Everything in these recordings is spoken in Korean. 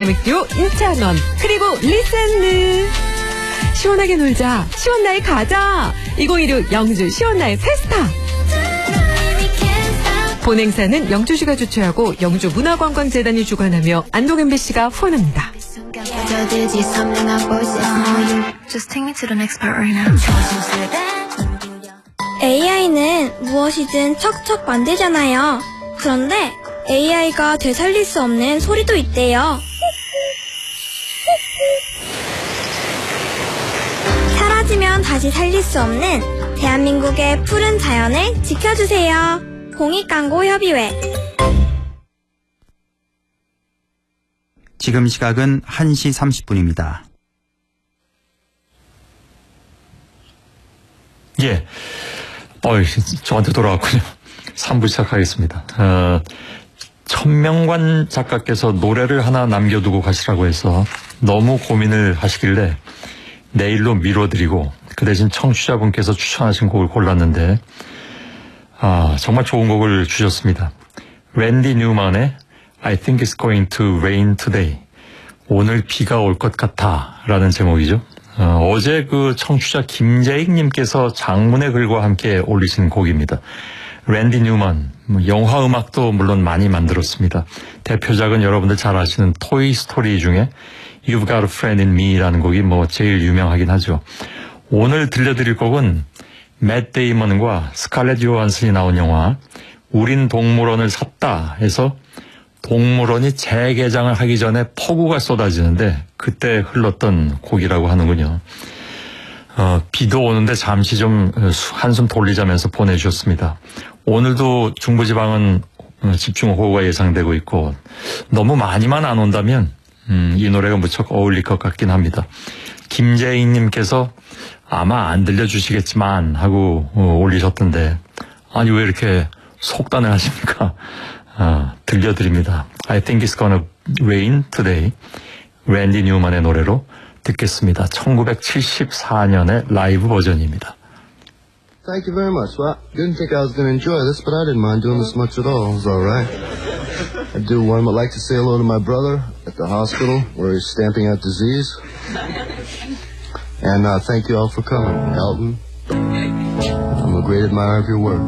다이나믹 듀오 임찬원 그리고 리센느. 시원하게 놀자, 시원나이 가자. 2016 영주 시원나이 페스타. 본 행사는 영주시가 주최하고 영주문화관광재단이 주관하며 안동 MBC가 후원합니다. AI는 무엇이든 척척 만들잖아요. 그런데 AI가 되살릴 수 없는 소리도 있대요. 사라지면 다시 살릴 수 없는 대한민국의 푸른 자연을 지켜주세요. 공익광고협의회. 지금 시각은 1시 30분입니다. 예. 저한테 돌아왔군요. 3부 시작하겠습니다. 천명관 작가께서 노래를 하나 남겨두고 가시라고 해서 너무 고민을 하시길래 내일로 미뤄드리고 그 대신 청취자분께서 추천하신 곡을 골랐는데 정말 좋은 곡을 주셨습니다. 랜디 뉴만의 I think it's going to rain today. 오늘 비가 올 것 같아 라는 제목이죠. 어제 그 청취자 김재익님께서 장문의 글과 함께 올리신 곡입니다. 랜디 뉴만, 영화 음악도 물론 많이 만들었습니다. 대표작은 여러분들 잘 아시는 토이 스토리 중에 You've Got a Friend in Me라는 곡이 제일 유명하긴 하죠. 오늘 들려드릴 곡은 맷 데이먼과 스칼렛 요한슨이 나온 영화 우린 동물원을 샀다 해서 동물원이 재개장을 하기 전에 폭우가 쏟아지는데 그때 흘렀던 곡이라고 하는군요. 비도 오는데 잠시 좀 한숨 돌리자면서 보내주셨습니다. 오늘도 중부지방은 집중호우가 예상되고 있고 너무 많이만 안 온다면 이 노래가 무척 어울릴 것 같긴 합니다. 김재인님께서 아마 안 들려주시겠지만 하고 올리셨던데 아니 왜 이렇게 속단을 하십니까? 들려드립니다. I think it's gonna rain today. 랜디 뉴만의 노래로 듣겠습니다. 1974년의 라이브 버전입니다. Thank you very much. Well, I didn't think I was going to enjoy this, but I didn't mind doing this much at all. It was all right. I do one would like to say hello to my brother at the hospital where he's stamping out disease. And thank you all for coming. Elton, I'm a great admirer of your work.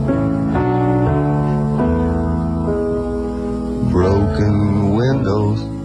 Broken windows